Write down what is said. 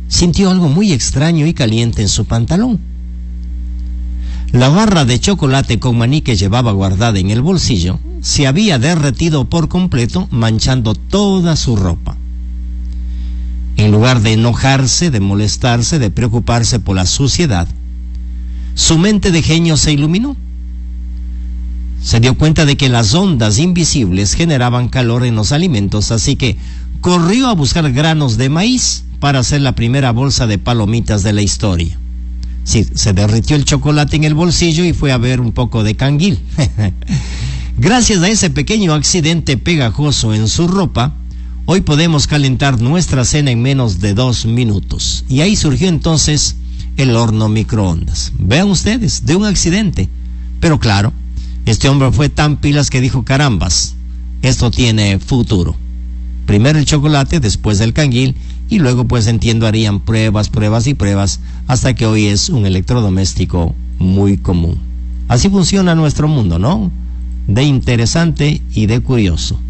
sintió algo muy extraño y caliente en su pantalón. La barra de chocolate con maní que llevaba guardada en el bolsillo se había derretido por completo, manchando toda su ropa. En lugar de enojarse, de molestarse, de preocuparse por la suciedad, su mente de genio se iluminó. Se dio cuenta de que las ondas invisibles generaban calor en los alimentos, así que corrió a buscar granos de maíz para hacer la primera bolsa de palomitas de la historia. Sí, se derritió el chocolate en el bolsillo y fue a ver un poco de canguil. Gracias a ese pequeño accidente pegajoso en su ropa, hoy podemos calentar nuestra cena en menos de 2 minutos. Y ahí surgió entonces el horno microondas. Vean ustedes, de un accidente. Pero claro, este hombre fue tan pilas que dijo, carambas, esto tiene futuro. Primero el chocolate, después el canguil, y luego pues entiendo harían pruebas hasta que hoy es un electrodoméstico muy común. Así funciona nuestro mundo, ¿no? De interesante y de curioso.